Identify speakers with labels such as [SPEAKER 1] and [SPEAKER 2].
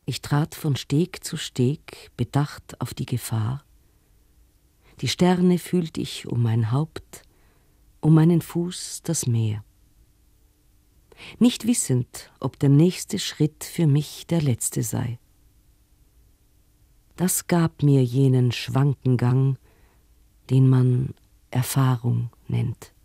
[SPEAKER 1] Ich trat von Steg zu Steg, bedacht auf die Gefahr. Die Sterne fühlt ich um mein Haupt, um meinen Fuß das Meer. Nicht wissend, ob der nächste Schritt für mich der letzte sei. Das gab mir jenen schwanken Gang, den man Erfahrung nennt.